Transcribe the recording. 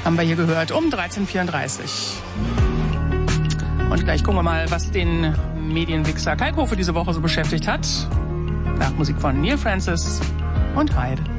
Haben wir hier gehört um 13:34. Und gleich gucken wir mal, was den Medienwichser Kalkofe diese Woche so beschäftigt hat. Nach Musik von Neil Francis und Hyde.